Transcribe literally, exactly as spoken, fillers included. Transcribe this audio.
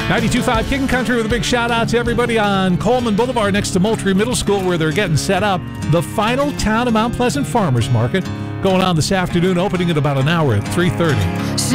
ninety-two point five King Country with a big shout out to everybody on Coleman Boulevard next to Moultrie Middle School where they're getting set up. The final Town of Mount Pleasant Farmers Market going on this afternoon, opening at about an hour at three thirty.